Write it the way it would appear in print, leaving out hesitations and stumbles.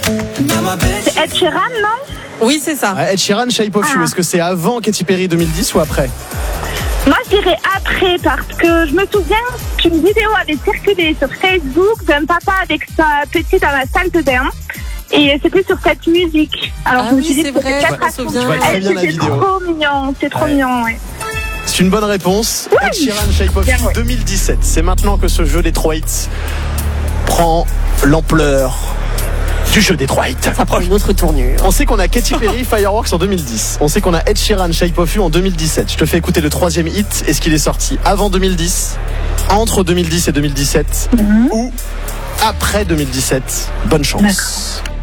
C'est Ed Sheeran, non? Oui, c'est ça. Ed Sheeran, Shape of You. Est-ce que c'est avant Katy Perry 2010 ou après? Moi, je dirais après, parce que je me souviens qu'une vidéo avait circulé sur Facebook d'un papa avec sa petite dans la salle de bain. Et c'était sur cette musique. Alors, je me suis dit, c'est vrai, je me souviens. Je vois très bien la vidéo. C'est trop mignon, c'est trop mignon, ouais. C'est une bonne réponse. Oui. Ed Sheeran, Shape of You 2017. C'est maintenant que ce jeu Detroit prend l'ampleur du jeu Detroit. Ça prend une autre tournure. On sait qu'on a Katy Perry, Fireworks en 2010. On sait qu'on a Ed Sheeran, Shape of You en 2017. Je te fais écouter le troisième hit. Est-ce qu'il est sorti avant 2010, entre 2010 et 2017 ou après 2017? Bonne chance. D'accord.